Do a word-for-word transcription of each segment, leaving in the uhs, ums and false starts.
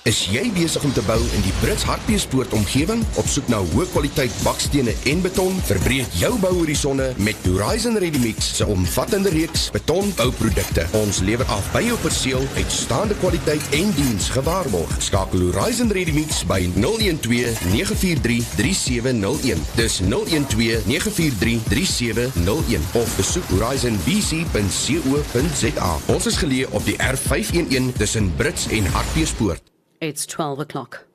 Is jy besig om te bou in die Brits Hartbeespoort omgewing? Op soek na hoë kwaliteit bakstene en beton? Verbreek jou bouhorisonne met Horizon Ready Mix se omvattende reeks betonbouprodukte. Ons lewer af by jou perseel uitstaande kwaliteit en diens gewaarborg. Skakel Horizon Ready Mix by nul een twee nege vier drie drie sewe nul een. Dis nul een twee nege vier drie drie sewe nul een of besoek horizon b c punt co punt z a. Ons is geleë op die R vyf een een tussen Brits en Hartbeespoort. It's twelve o'clock.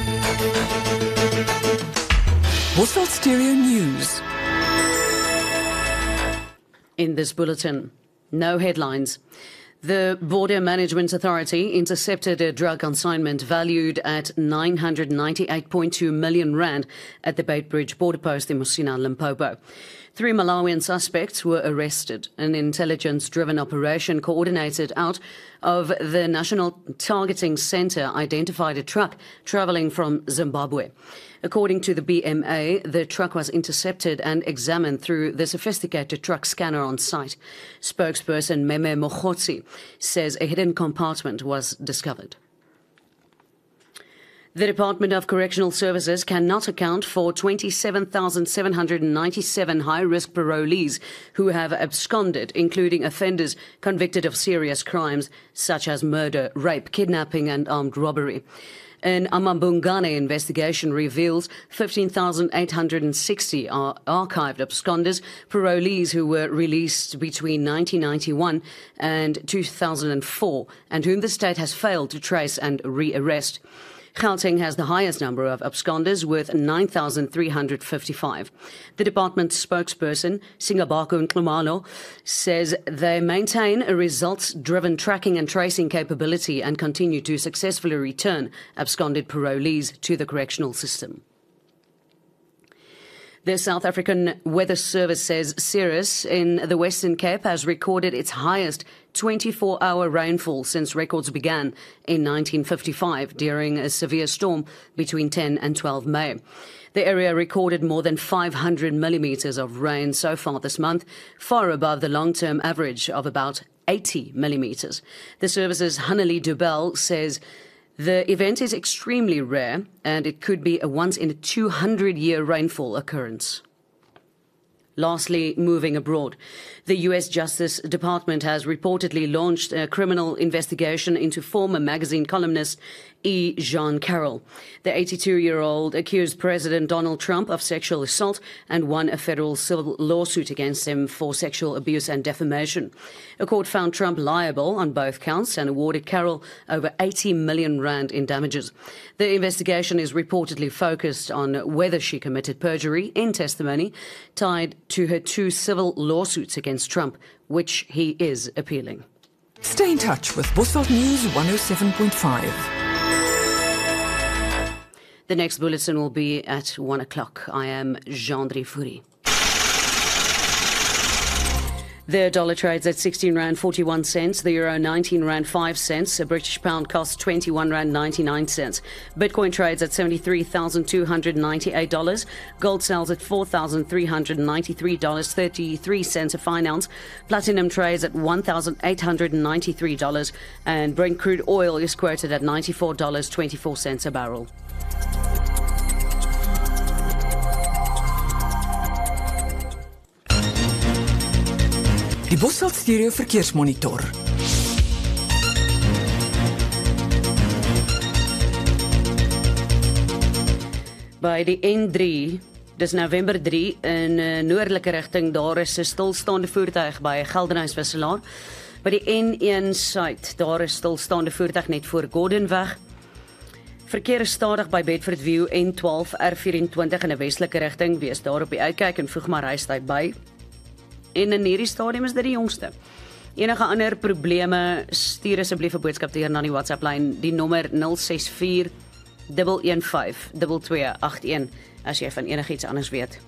Bosveld Stereo News. In this bulletin, no headlines. The Border Management Authority intercepted a drug consignment valued at nine hundred ninety-eight point two million rand at the Beitbridge border post in Musina, Limpopo. Three Malawian suspects were arrested. An intelligence-driven operation coordinated out of the National Targeting Centre identified a truck travelling from Zimbabwe. According to the B M A, the truck was intercepted and examined through the sophisticated truck scanner on site. Spokesperson Meme Mogotsi says a hidden compartment was discovered. The Department of Correctional Services cannot account for twenty-seven thousand seven hundred ninety-seven high-risk parolees who have absconded, including offenders convicted of serious crimes such as murder, rape, kidnapping and armed robbery. An Amambungane investigation reveals fifteen thousand eight hundred sixty are archived absconders, parolees who were released between nineteen ninety-one and two thousand four and whom the state has failed to trace and re-arrest. Gauteng has the highest number of absconders with nine thousand three hundred fifty-five. The department's spokesperson, Singabako Nklumalo, says they maintain a results-driven tracking and tracing capability and continue to successfully return absconded parolees to the correctional system. The South African Weather Service says Cirrus in the Western Cape has recorded its highest twenty-four hour rainfall since records began in nineteen fifty-five during a severe storm between ten and twelve May. The area recorded more than five hundred millimetres of rain so far this month, far above the long-term average of about eighty millimetres. The service's Hannelie Dubel says the event is extremely rare and it could be a once in a two hundred year rainfall occurrence. Lastly, moving abroad, the U S Justice Department has reportedly launched a criminal investigation into former magazine columnist E. Jean Carroll. The eighty-two-year-old accused President Donald Trump of sexual assault and won a federal civil lawsuit against him for sexual abuse and defamation. A court found Trump liable on both counts and awarded Carroll over eighty million rand in damages. The investigation is reportedly focused on whether she committed perjury in testimony tied to her two civil lawsuits against Trump, which he is appealing. Stay in touch with Bosveld News one oh seven point five. The next bulletin will be at one o'clock. I am Jean-Dri Fourie. The dollar trades at sixteen rand forty-one cents, the euro nineteen rand five cents, a British pound costs twenty-one rand ninety-nine cents. Bitcoin trades at seventy-three thousand two hundred ninety-eight dollars. Gold sells at four thousand three hundred ninety-three dollars and thirty-three cents a fine ounce. Platinum trades at one thousand eight hundred ninety-three dollars and Brent crude oil is quoted at ninety-four dollars and twenty-four cents a barrel. Die Bosveld Stereo Verkeersmonitor. By die N drie, dis November drie, in uh, noordelike rigting, daar is 'n stilstaande voertuig by 'n Geldenhuys-wisselaar. By die N een suid, daar is stilstaande voertuig net voor Gordonweg. Verkeer is stadig by Bedford View N twaalf R vyf-en-twintig in 'n westelike rigting. Wees daar op die uitkyk en voeg maar reistyd by. En in hierdie stadium is dit die jongste. Enige ander probleme, stuur asseblief 'n boodskap hier na die WhatsApp-lyn, die nommer nul ses vier een een vyf twee twee agt een as jy van enigiets anders weet.